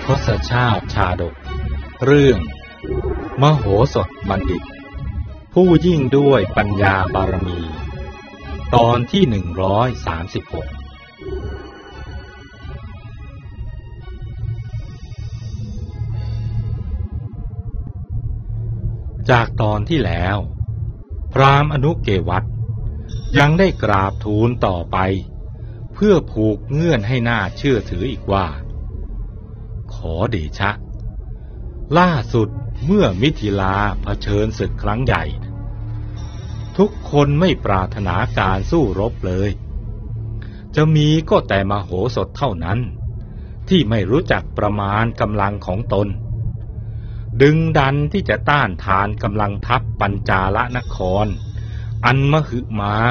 ทศชาติชาดกเรื่องมโหสถบัณฑิตผู้ยิ่งด้วยปัญญาบารมีตอนที่136จากตอนที่แล้วพราหมณ์อนุเกวัตยังได้กราบทูลต่อไปเพื่อผูกเงื่อนให้น่าเชื่อถืออีกว่าขอเดชะล่าสุดเมื่อมิถิลาเผชิญศึกครั้งใหญ่ทุกคนไม่ปรารถนาการสู้รบเลยจะมีก็แต่มโหสถเท่านั้นที่ไม่รู้จักประมาณกำลังของตนดึงดันที่จะต้านทานกำลังทัพปัญจาลนครอันมหึมา